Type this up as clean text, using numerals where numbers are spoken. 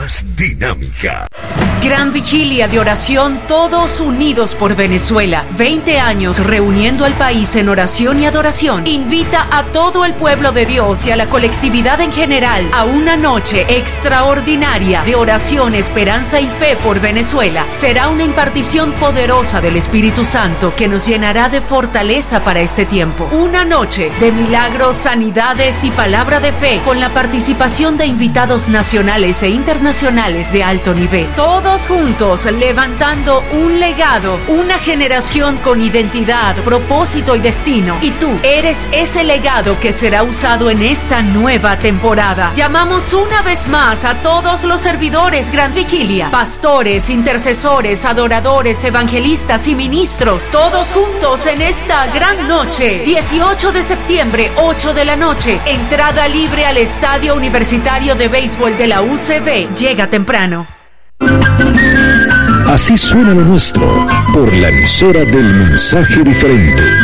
más dinámica. Gran vigilia de oración, todos unidos por Venezuela. 20 años reuniendo al país en oración y adoración. Invita a todo el pueblo de Dios y a la colectividad en general a una noche extraordinaria de oración, esperanza y fe por Venezuela. Será una impartición poderosa del Espíritu Santo que nos llenará de fortaleza para este tiempo. Una noche de milagros, sanidades y palabra de fe con la participación de invitados nacionales e internacionales de alto nivel. Todos juntos levantando un legado, una generación con identidad, propósito y destino. Y tú eres ese legado que será usado en esta nueva temporada. Llamamos una vez más a todos los servidores Gran Vigilia, pastores, intercesores, adoradores, evangelistas y ministros, todos juntos en esta gran noche. 18 de septiembre, 8 de la noche. Entrada libre al Estadio Universitario de Béisbol de la UCB. Llega temprano. Así suena lo nuestro, por la emisora del mensaje diferente.